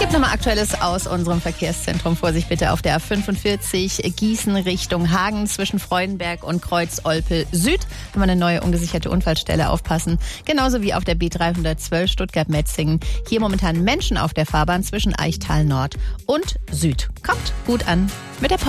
Nochmal Aktuelles aus unserem Verkehrszentrum. Vorsicht bitte auf der A45 Gießen Richtung Hagen zwischen Freudenberg und Kreuz-Olpe Süd. Haben wir eine neue ungesicherte Unfallstelle, aufpassen. Genauso wie auf der B312 Stuttgart-Metzingen. Hier momentan Menschen auf der Fahrbahn zwischen Eichtal Nord und Süd. Kommt gut an mit der